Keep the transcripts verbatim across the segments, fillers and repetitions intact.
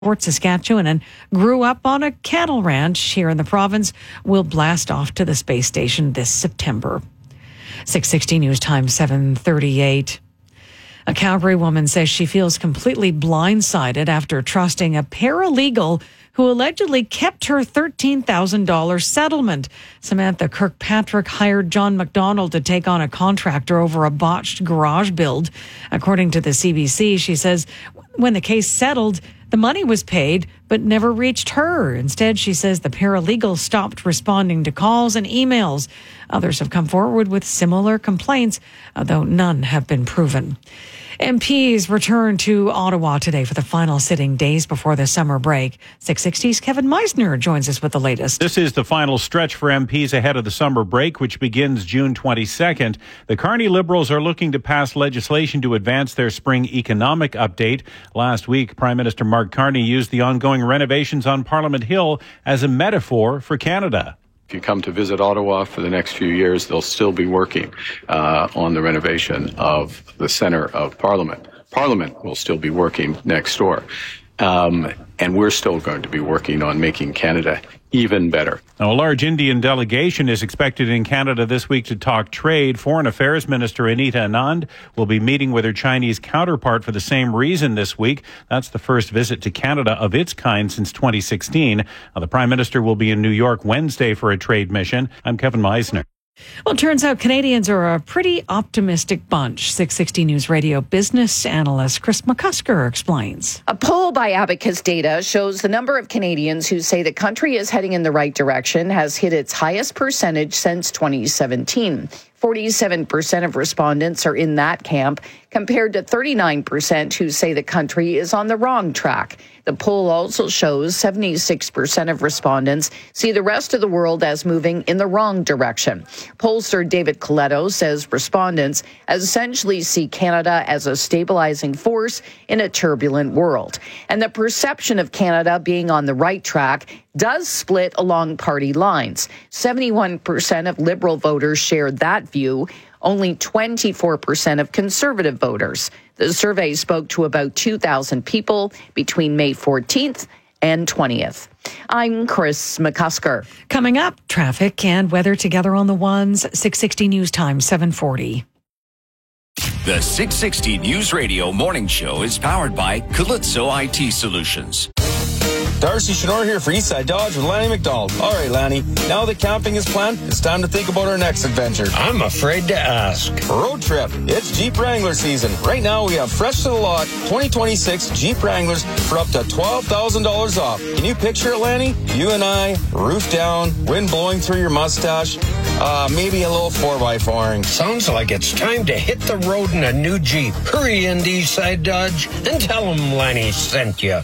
Fort Saskatchewan and grew up on a cattle ranch here in the province will blast off to the space station this September. six sixty News Time, seven thirty-eight. A Calgary woman says she feels completely blindsided after trusting a paralegal who allegedly kept her thirteen thousand dollars settlement. Samantha Kirkpatrick hired John McDonald to take on a contractor over a botched garage build. According to the C B C, she says when the case settled, the money was paid, but never reached her. Instead, she says the paralegal stopped responding to calls and emails. Others have come forward with similar complaints, although none have been proven. M Ps return to Ottawa today for the final sitting days before the summer break. six sixty's Kevin Meisner joins us with the latest. This is the final stretch for M Ps ahead of the summer break, which begins June twenty-second. The Carney Liberals are looking to pass legislation to advance their spring economic update. Last week, Prime Minister Mark Carney used the ongoing renovations on Parliament Hill as a metaphor for Canada. If you come to visit Ottawa for the next few years, they'll still be working uh, on the renovation of the centre of Parliament. Parliament will still be working next door. Um, and we're still going to be working on making Canada even better. Now, a large Indian delegation is expected in Canada this week to talk trade. Foreign Affairs Minister Anita Anand will be meeting with her Chinese counterpart for the same reason this week. That's the first visit to Canada of its kind since twenty sixteen. Now, the Prime Minister will be in New York Wednesday for a trade mission. I'm Kevin Meisner. Well, it turns out Canadians are a pretty optimistic bunch. six sixty News Radio business analyst Chris McCusker explains. A poll by Abacus Data shows the number of Canadians who say the country is heading in the right direction has hit its highest percentage since twenty seventeen. forty-seven percent of respondents are in that camp, compared to thirty-nine percent who say the country is on the wrong track. The poll also shows seventy-six percent of respondents see the rest of the world as moving in the wrong direction. Pollster David Coletto says respondents essentially see Canada as a stabilizing force in a turbulent world. And the perception of Canada being on the right track does split along party lines. seventy-one percent of Liberal voters share that view, only twenty-four percent of Conservative voters. The survey spoke to about two thousand people between May fourteenth and twentieth. I'm Chris McCusker. Coming up, traffic and weather together on the ones. six sixty News Time, seven forty. The six sixty News Radio Morning Show is powered by Calypso I T Solutions. Darcy Shador here for Eastside Dodge with Lanny McDonald. All right, Lanny, now that camping is planned, it's time to think about our next adventure. I'm afraid to ask. Road trip. It's Jeep Wrangler season. Right now, we have fresh to the lot twenty twenty-six Jeep Wranglers for up to twelve thousand dollars off. Can you picture it, Lanny? You and I, roof down, wind blowing through your mustache, uh, maybe a little four by four-ing. Sounds like it's time to hit the road in a new Jeep. Hurry in to Eastside Dodge and tell them Lanny sent you.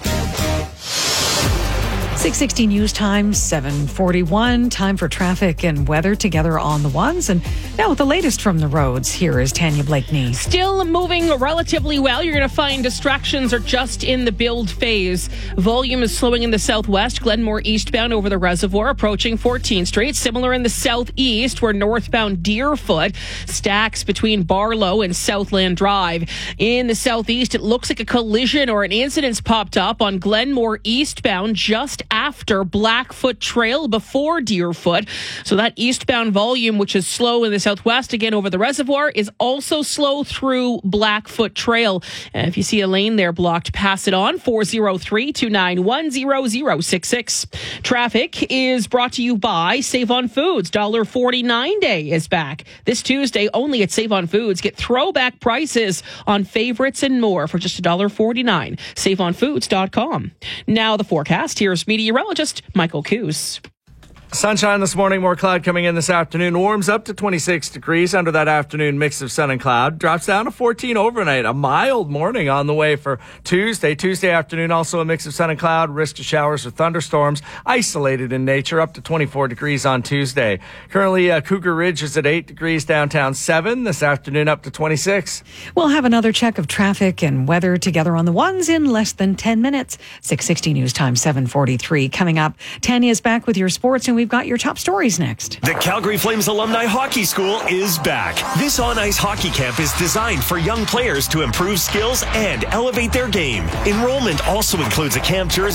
six sixty News Time, seven forty-one. Time for traffic and weather together on the ones. And now with the latest from the roads, here is Tanya Blakeney. Still moving relatively well. You're going to find distractions are just in the build phase. Volume is slowing in the southwest, Glenmore eastbound over the reservoir, approaching fourteenth Street. Similar in the southeast, where northbound Deerfoot stacks between Barlow and Southland Drive. In the southeast, it looks like a collision or an incident's popped up on Glenmore eastbound just after Blackfoot Trail before Deerfoot. So that eastbound volume, which is slow in the southwest, again over the reservoir, is also slow through Blackfoot Trail. And if you see a lane there blocked, pass it on. four oh three, two nine one, zero zero six six. Traffic is brought to you by Save on Foods. one dollar forty-nine day is back. This Tuesday, only at Save on Foods. Get throwback prices on favorites and more for just one dollar forty-nine. save on foods dot com. Now the forecast. Here's meteorologist Michael Coos. Sunshine this morning, more cloud coming in this afternoon. Warms up to twenty-six degrees under that afternoon mix of sun and cloud. Drops down to fourteen overnight. A mild morning on the way for Tuesday. Tuesday afternoon, also a mix of sun and cloud. Risk of showers or thunderstorms. Isolated in nature, up to twenty-four degrees on Tuesday. Currently, uh, Cougar Ridge is at eight degrees, downtown seven. This afternoon, up to twenty-six. We'll have another check of traffic and weather together on the ones in less than ten minutes. six sixty News Time, seven forty-three. Coming up, Tanya's back with your sports and we've got your top stories next. The Calgary Flames Alumni Hockey School is back. This on-ice hockey camp is designed for young players to improve skills and elevate their game. Enrollment also includes a camp jersey